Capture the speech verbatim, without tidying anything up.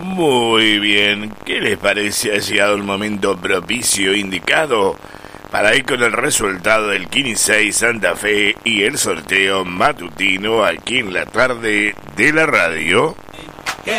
Muy bien, ¿qué les parece? Ha llegado el momento propicio indicado para ir con el resultado del Kini seis Santa Fe y el sorteo matutino aquí en la tarde de la radio.